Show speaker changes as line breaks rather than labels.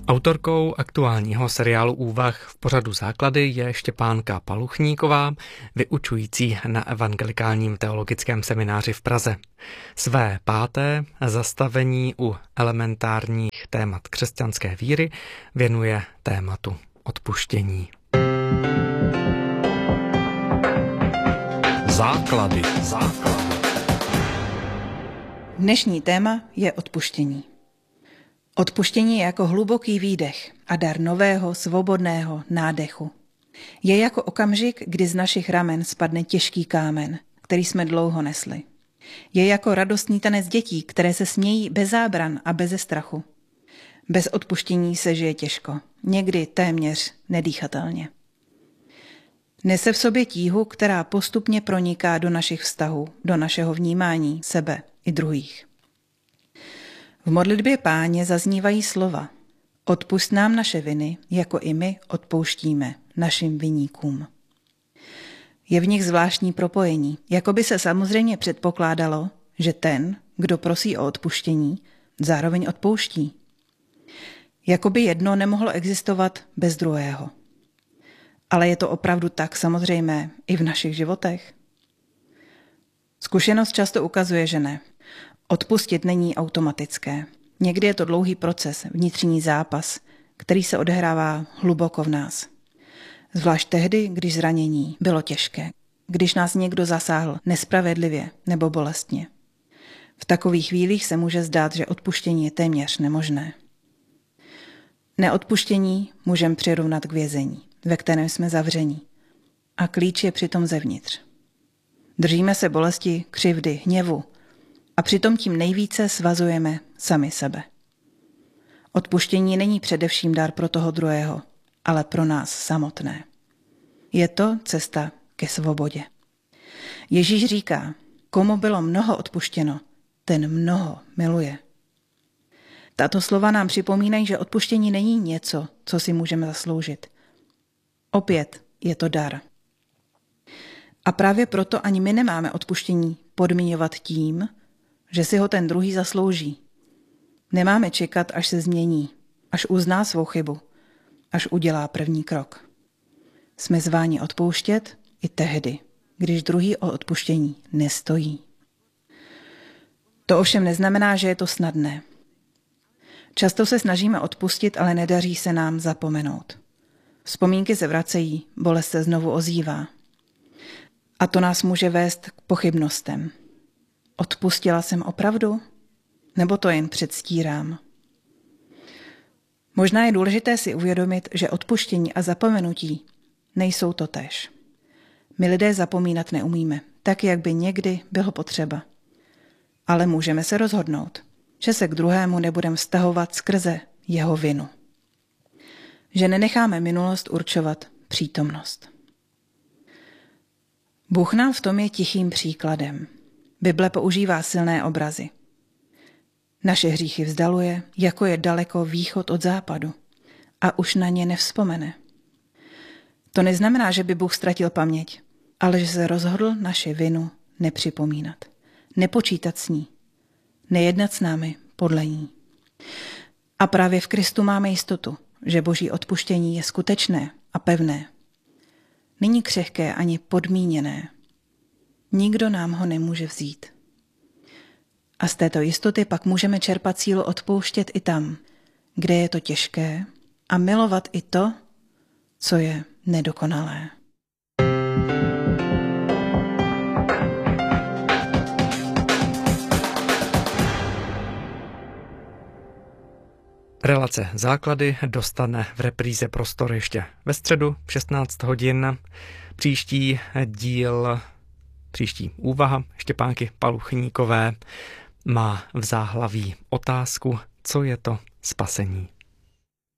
Autorkou aktuálního seriálu Úvah v pořadu Základy je Štěpánka Paluchníková, vyučující na Evangelikálním teologickém semináři v Praze. Své páté zastavení u elementárních témat křesťanské víry věnuje tématu odpuštění.
Základy.
Dnešní téma je odpuštění. Odpuštění je jako hluboký výdech a dar nového, svobodného nádechu. Je jako okamžik, kdy z našich ramen spadne těžký kámen, který jsme dlouho nesli. Je jako radostný tanec dětí, které se smějí bez zábran a beze strachu. Bez odpuštění se žije těžko, někdy téměř nedýchatelně. Nese v sobě tíhu, která postupně proniká do našich vztahů, do našeho vnímání sebe i druhých. V modlitbě Páně zaznívají slova: Odpusť nám naše viny, jako i my odpouštíme našim viníkům. Je v nich zvláštní propojení, jako by se samozřejmě předpokládalo, že ten, kdo prosí o odpuštění, zároveň odpouští. Jako by jedno nemohlo existovat bez druhého. Ale je to opravdu tak samozřejmé i v našich životech? Zkušenost často ukazuje, že ne. Odpustit není automatické. Někdy je to dlouhý proces, vnitřní zápas, který se odehrává hluboko v nás. Zvlášť tehdy, když zranění bylo těžké, když nás někdo zasáhl nespravedlivě nebo bolestně. V takových chvílích se může zdát, že odpuštění je téměř nemožné. Neodpuštění můžeme přirovnat k vězení, ve kterém jsme zavření. A klíč je přitom zevnitř. Držíme se bolesti, křivdy, hněvu a přitom tím nejvíce svazujeme sami sebe. Odpuštění není především dar pro toho druhého, ale pro nás samotné. Je to cesta ke svobodě. Ježíš říká, komu bylo mnoho odpuštěno, ten mnoho miluje. Tato slova nám připomínají, že odpuštění není něco, co si můžeme zasloužit. Opět je to dar. A právě proto ani my nemáme odpuštění podmiňovat tím, že si ho ten druhý zaslouží. Nemáme čekat, až se změní, až uzná svou chybu, až udělá první krok. Jsme zváni odpouštět i tehdy, když druhý o odpuštění nestojí. To ovšem neznamená, že je to snadné. Často se snažíme odpustit, ale nedaří se nám zapomenout. Vzpomínky se vracejí, bolest se znovu ozývá. A to nás může vést k pochybnostem. Odpustila jsem opravdu? Nebo to jen předstírám? Možná je důležité si uvědomit, že odpuštění a zapomenutí nejsou totéž. My lidé zapomínat neumíme, tak jak by někdy bylo potřeba. Ale můžeme se rozhodnout, že se k druhému nebudeme vztahovat skrze jeho vinu. Že nenecháme minulost určovat přítomnost. Bůh nám v tom je tichým příkladem. Bible používá silné obrazy. Naše hříchy vzdaluje, jako je daleko východ od západu, a už na ně nevzpomene. To neznamená, že by Bůh ztratil paměť, ale že se rozhodl naši vinu nepřipomínat, nepočítat s ní, nejednat s námi podle ní. A právě v Kristu máme jistotu, že Boží odpuštění je skutečné a pevné. Není křehké ani podmíněné. Nikdo nám ho nemůže vzít. A z této jistoty pak můžeme čerpat sílu odpouštět i tam, kde je to těžké, a milovat i to, co je nedokonalé.
Relace Základy dostane v repríze prostor ještě ve středu v 16 hodin. Příští úvaha Štěpánky Paluchníkové má v záhlaví otázku, co je to spasení.